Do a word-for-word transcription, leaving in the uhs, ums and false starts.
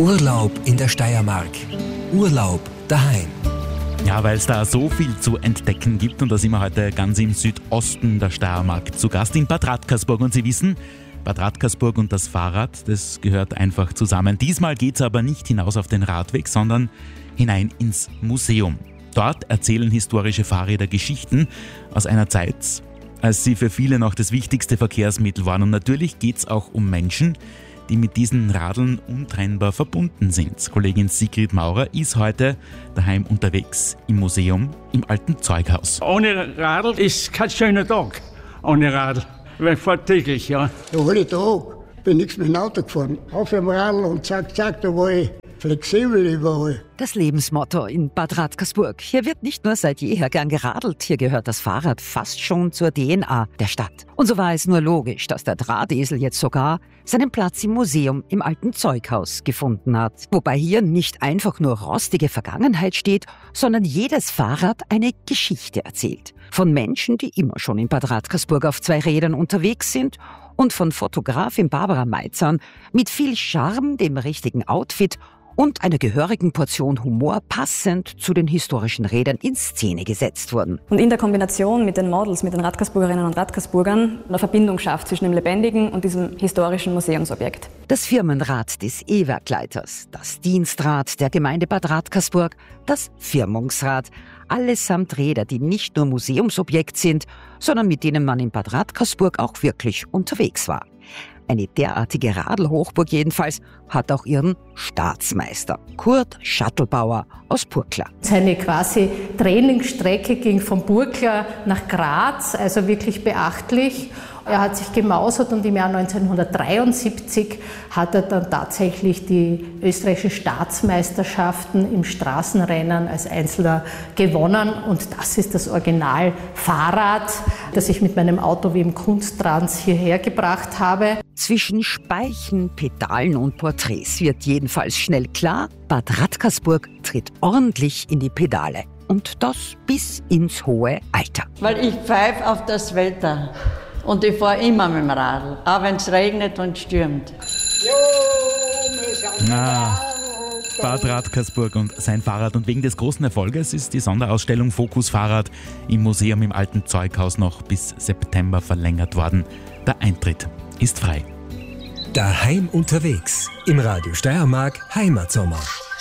Urlaub in der Steiermark. Urlaub daheim. Ja, weil es da so viel zu entdecken gibt, und da sind wir heute ganz im Südosten der Steiermark zu Gast in Bad Radkersburg. Und Sie wissen, Bad Radkersburg und das Fahrrad, das gehört einfach zusammen. Diesmal geht es aber nicht hinaus auf den Radweg, sondern hinein ins Museum. Dort erzählen historische Fahrräder Geschichten aus einer Zeit, als sie für viele noch das wichtigste Verkehrsmittel waren. Und natürlich geht es auch um Menschen, die mit diesen Radeln untrennbar verbunden sind. Kollegin Sigrid Maurer ist heute daheim unterwegs im Museum im alten Zeughaus. Ohne Radl ist kein schöner Tag. Ohne Radl. Ich fahre täglich, ja. Ja, alle Tag bin ich mit dem Auto gefahren. Auf dem Radl und zack, zack, da war ich flexibel überall. Das Lebensmotto in Bad Radkersburg. Hier wird nicht nur seit jeher gern geradelt, hier gehört das Fahrrad fast schon zur D N A der Stadt. Und so war es nur logisch, dass der Drahtesel jetzt sogar seinen Platz im Museum im alten Zeughaus gefunden hat. Wobei hier nicht einfach nur rostige Vergangenheit steht, sondern jedes Fahrrad eine Geschichte erzählt. Von Menschen, die immer schon in Bad Radkersburg auf zwei Rädern unterwegs sind, und von Fotografin Barbara Meitzahn mit viel Charme, dem richtigen Outfit und einer gehörigen Portion Humor passend zu den historischen Rädern in Szene gesetzt wurden. Und in der Kombination mit den Models, mit den Radkersburgerinnen und Radkersburgern, eine Verbindung schafft zwischen dem Lebendigen und diesem historischen Museumsobjekt. Das Firmenrad des E-Werkleiters, das Dienstrad der Gemeinde Bad Radkersburg, das Firmungsrad, allesamt Räder, die nicht nur Museumsobjekt sind, sondern mit denen man in Bad Radkersburg auch wirklich unterwegs war. Eine derartige Radlhochburg jedenfalls hat auch ihren Staatsmeister, Kurt Schattelbauer aus Burgkla. Seine quasi Trainingsstrecke ging von Burgkla nach Graz, also wirklich beachtlich. Er hat sich gemausert und im Jahr neunzehnhundertdreiundsiebzig hat er dann tatsächlich die österreichischen Staatsmeisterschaften im Straßenrennen als Einzelner gewonnen. Und das ist das Original-Fahrrad, das ich mit meinem Auto wie im Kunsttrans hierher gebracht habe. Zwischen Speichen, Pedalen und Porträts wird jedenfalls schnell klar, Bad Radkersburg tritt ordentlich in die Pedale. Und das bis ins hohe Alter. Weil ich pfeife auf das Wetter. Und ich fahre immer mit dem Radl, auch wenn es regnet und stürmt. Ah, Bad Radkersburg und sein Fahrrad. Und wegen des großen Erfolges ist die Sonderausstellung Fokus Fahrrad im Museum im alten Zeughaus noch bis September verlängert worden. Der Eintritt ist frei. Daheim unterwegs im Radio Steiermark Heimatsommer.